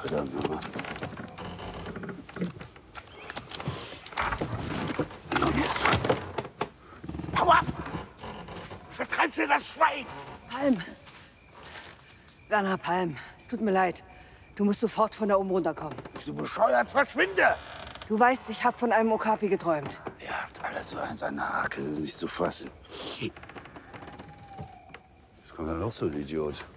Verdammt nochmal. Hau ab! Vertreibst du das Schwein! Palm. Werner Palm, es tut mir leid. Du musst sofort von da oben runterkommen. Bist du bescheuert? Verschwinde! Du weißt, ich habe von einem Okapi geträumt. Ihr habt alle so eins an der Hake, das ist nicht zu fassen. Was kommt da noch so ein Idiot?